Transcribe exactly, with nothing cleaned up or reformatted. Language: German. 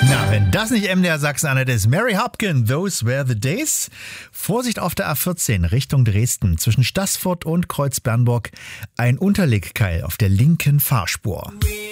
Na, wenn das nicht M D R Sachsen-Anhalt ist. Mary Hopkin, Those Were the Days. Vorsicht auf der A vierzehn Richtung Dresden. Zwischen Staßfurt und Kreuzbernburg ein Unterlegkeil auf der linken Fahrspur.